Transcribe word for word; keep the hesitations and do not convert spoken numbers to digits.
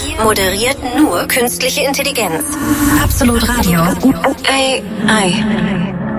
moderiert nur künstliche Intelligenz. Absolut Radio. A I.